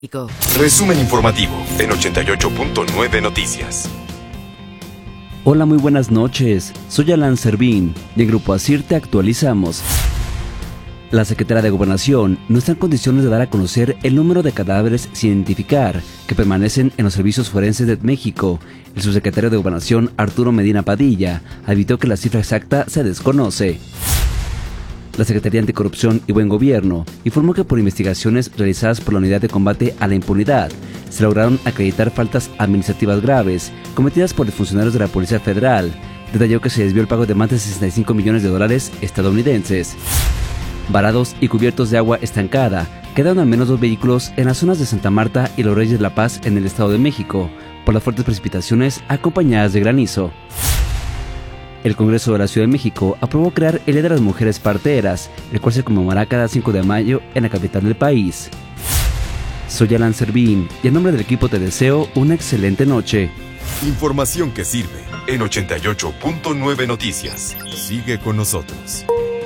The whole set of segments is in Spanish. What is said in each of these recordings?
Resumen informativo en 88.9 Noticias. Hola, muy buenas noches. Soy Alan Servín y en Grupo ASIR te actualizamos. La Secretaría de Gobernación no está en condiciones de dar a conocer el número de cadáveres sin identificar que permanecen en los servicios forenses de México. El subsecretario de Gobernación, Arturo Medina Padilla, advirtió que la cifra exacta se desconoce. La Secretaría Anticorrupción y Buen Gobierno informó que por investigaciones realizadas por la Unidad de Combate a la Impunidad, se lograron acreditar faltas administrativas graves cometidas por los funcionarios de la Policía Federal. Detalló que se desvió el pago de más de $65 millones estadounidenses. Varados y cubiertos de agua estancada, quedaron al menos 2 vehículos en las zonas de Santa Marta y Los Reyes de la Paz en el Estado de México, por las fuertes precipitaciones acompañadas de granizo. El Congreso de la Ciudad de México aprobó crear el Día de las Mujeres Parteras, el cual se conmemorará cada 5 de mayo en la capital del país. Soy Alan Servín y en nombre del equipo te deseo una excelente noche. Información que sirve en 88.9 Noticias. Sigue con nosotros.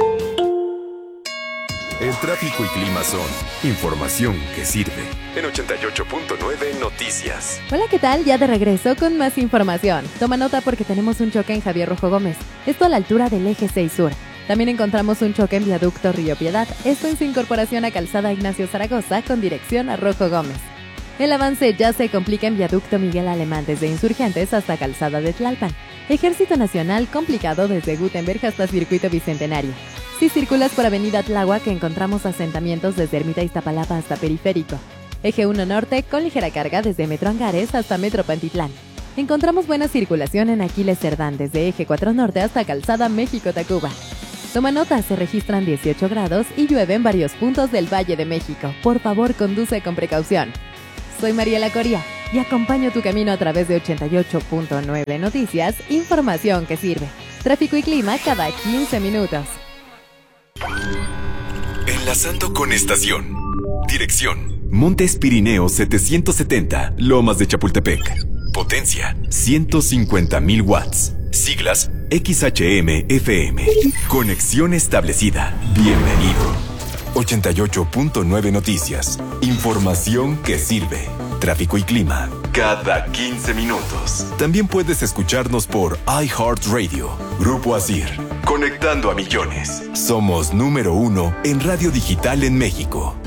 El tráfico y clima son información que sirve en 88.9 Noticias. Hola, ¿qué tal? Ya de regreso con más información. Toma nota porque tenemos un choque en Javier Rojo Gómez, esto a la altura del eje 6 Sur. También encontramos un choque en Viaducto Río Piedad, esto en su incorporación a Calzada Ignacio Zaragoza con dirección a Rojo Gómez. El avance ya se complica en Viaducto Miguel Alemán desde Insurgentes hasta Calzada de Tlalpan. Ejército Nacional complicado desde Gutenberg hasta Circuito Bicentenario. Si circulas por Avenida Tláhuac encontramos asentamientos desde Ermita Iztapalapa hasta Periférico. Eje 1 Norte con ligera carga desde Metro Angares hasta Metro Pantitlán. Encontramos buena circulación en Aquiles Cerdán desde Eje 4 Norte hasta Calzada México-Tacuba. Toma nota, se registran 18 grados y llueve en varios puntos del Valle de México. Por favor, conduce con precaución. Soy Mariela Coria y acompaño tu camino a través de 88.9 Noticias, información que sirve. Tráfico y clima cada 15 minutos. Enlazando con estación. Dirección: Montes Pirineos 770, Lomas de Chapultepec. Potencia: 150,000 watts. Siglas: XHM-FM. Conexión establecida. Bienvenido. 88.9 Noticias. Información que sirve. Tráfico y clima cada 15 minutos. También puedes escucharnos por iHeartRadio. Grupo ASIR. Conectando a millones. Somos número 1 en radio digital en México.